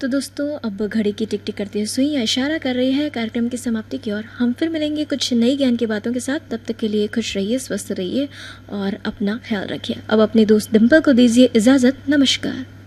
तो दोस्तों अब घड़ी की टिक टिक करती हुई सुइयां इशारा कर रही है कार्यक्रम की समाप्ति की ओर। हम फिर मिलेंगे कुछ नई ज्ञान की बातों के साथ। तब तक के लिए खुश रहिए, स्वस्थ रहिए और अपना ख्याल रखिए। अब अपने दोस्त डिम्पल को दीजिए इजाज़त। नमस्कार।